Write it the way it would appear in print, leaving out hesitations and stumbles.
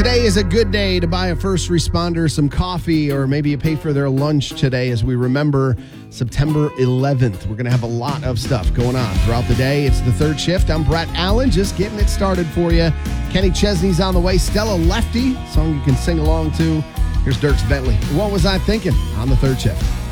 Today is a good day to buy a first responder some coffee, or maybe you pay for their lunch today as we remember September 11th. We're going to have a lot of stuff going on throughout the day. It's the third shift. I'm Brett Allen, just getting it started for you. Kenny Chesney's on the way. Stella Lefty, song you can sing along to. Here's Dierks Bentley. What was I thinking on the third shift?